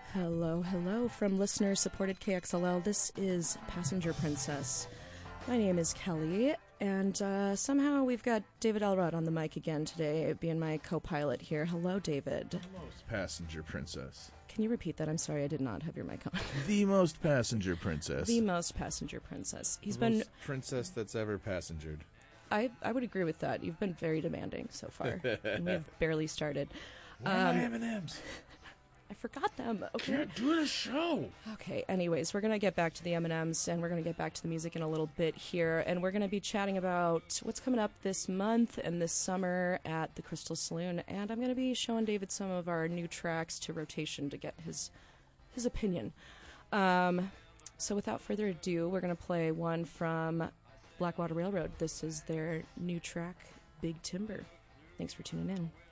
Hello, hello from listener-supported KXLL. This is Passenger Princess. My name is Kelly, and somehow we've got David Elrod on the mic again today, being my co-pilot here. Hello, David. The most passenger princess. Can you repeat that? I'm sorry, I did not have your mic on. The most passenger princess. The most passenger princess. He's been most princess that's ever passengered. I would agree with that. You've been very demanding so far, and we've barely started. Where are my M&Ms? I forgot them. Okay. Can't do the show. Okay, anyways, we're going to get back to the M&Ms, and we're going to get back to the music in a little bit here, and we're going to be chatting about what's coming up this month and this summer at the Crystal Saloon, and I'm going to be showing David some of our new tracks to rotation to get his opinion. So without further ado, we're going to play one from Blackwater Railroad. This is their new track, Big Timber. Thanks for tuning in.